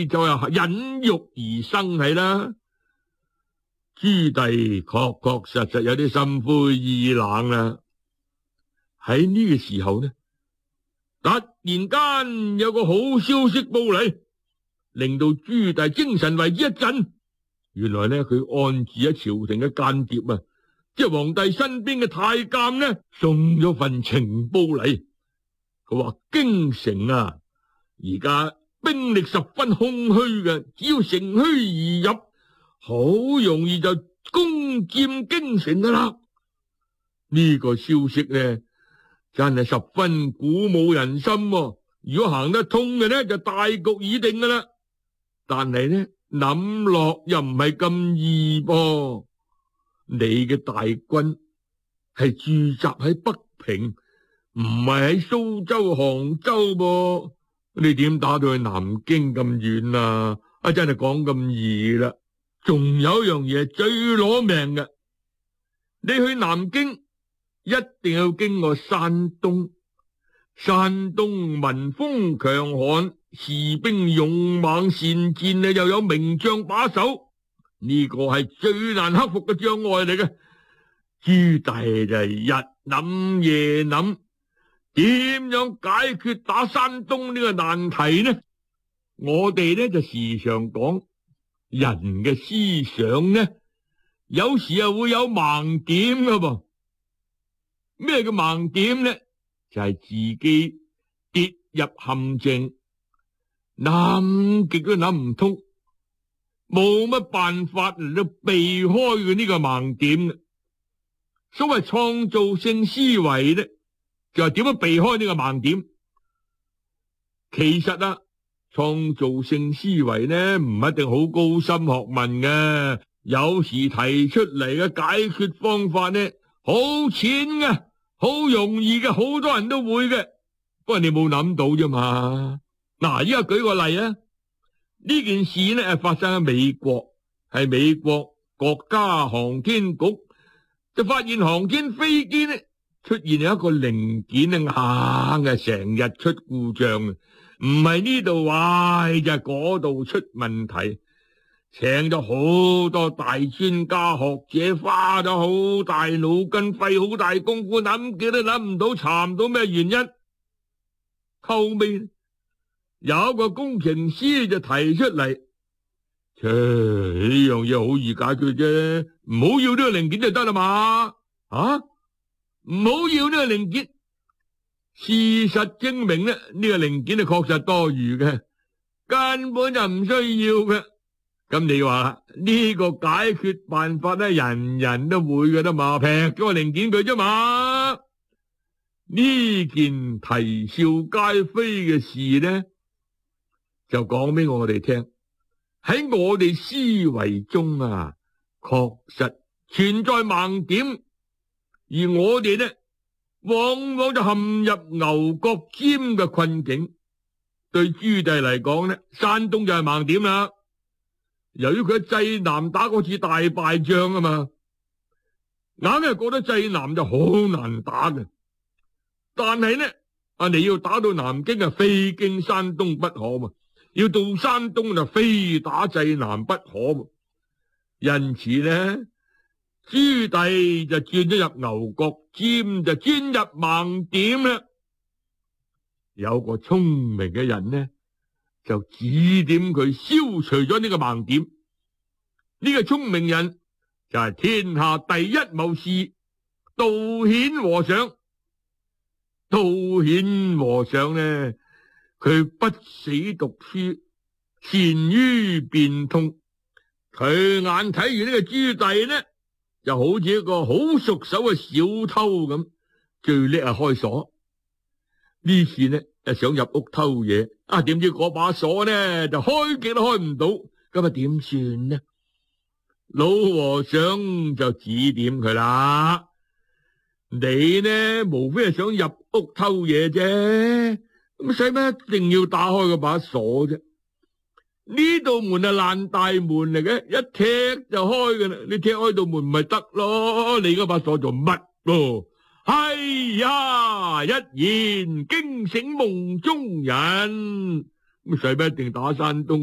就係忍辱而生係啦。朱棣確確實實有啲心灰意冷啦。喺呢個時候呢，突然間有個好消息報嚟，令到朱棣精神為之一振。原來呢，佢安置喺朝廷嘅間諜啊，即係皇帝身邊嘅太監呢，送咗份情報嚟。佢話京城啊，而家兵力十分空虛嘅，只要乘虛而入，好容易就攻佔京城噶啦。呢個消息呢，真係十分鼓舞人心喎。如果行得通嘅呢，就大局已定噶啦。但係呢，諗落又唔係咁易噃。你嘅大軍係駐紮喺北平，唔係喺蘇州、杭州噃。你點打到去南京咁遠啊？真係講咁易啦。仲有一樣嘢最攞命嘅，你去南京一定要經過山東。山東民風強悍，士兵勇猛善戰啊，又有名將把守，呢個係最難克服嘅障礙嚟嘅。朱棣就係日諗夜諗，點樣解決打山東呢個難題呢？我哋呢就時常講，人嘅思想呢，有時又會有盲點噶噃。咩叫盲點呢？就係自己跌入陷阱，諗極都諗唔通，冇乜辦法嚟到避開佢呢個盲點。所謂創造性思維呢，就係點樣避開呢個盲點。其實啊，創造性思維呢，唔一定好高深學問嘅，有時提出嚟嘅解決方法呢，好淺嘅，好容易嘅，好多人都會嘅，不過你冇諗到啫嘛。嗱，依家舉個例啊，呢件事呢係發生喺美國，係美國國家航天局就發現航天飛機呢出現有一個零件啊，硬係成日出故障，唔係呢度壞就係嗰度出問題。請咗好多大專家學者，花咗好大腦筋，費好大功夫，諗極都諗唔到，查唔到咩原因。後尾有一個工程師就提出嚟，呢樣嘢好易解決啫，唔好要呢個零件就得啦嘛。唔好要呢個零件。事實證明呢，呢個零件係確實多餘嘅，根本就唔需要嘅。咁你話啦，呢個解決辦法咧，人人都會嘅啦嘛，劈咗個零件佢啫嘛。呢件啼笑皆非嘅事呢，就講俾我哋聽，喺我哋思維中啊，確實存在盲點，而我哋呢，往往就陷入牛角尖嘅困境。對朱棣嚟講呢，山東就係盲點啦。由於佢喺濟南打過次大敗仗啊嘛，硬係覺得濟南就好難打嘅。但係呢，你要打到南京啊，非經山東不可嘛；要到山東就非打濟南不可嘛。因此呢，朱棣就轉咗入牛角尖，就鑽入盲點啦。有個聰明嘅人呢，就指點佢消除咗呢個盲點。呢個聰明人就係天下第一謀士道顯和尚。道顯和尚呢，佢不死讀書，善於變通。佢眼睇住呢個朱棣呢，就好似一個好熟手嘅小偷咁，最叻係開鎖。呢次呢，想入屋偷嘢，點知嗰把鎖呢就開極都開唔到，咁點算呢？老和尚就指點佢啦，你呢無非係想入屋偷嘢啫，咁使乜一定要打開嗰把鎖啫？呢道門係爛大門嚟嘅，一踢就開㗎啦，你踢開道門咪得咯？你嗰把鎖做乜咯？哎呀！一言驚醒夢中人，咁使乜一定打山東？